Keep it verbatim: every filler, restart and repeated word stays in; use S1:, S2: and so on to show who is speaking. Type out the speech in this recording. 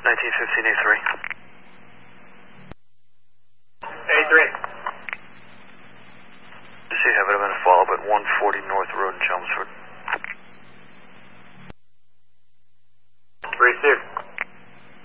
S1: nineteen fifteen A three.
S2: A three.
S1: Just say have it been a follow-up at one forty North Road in Chelmsford.
S2: Three two.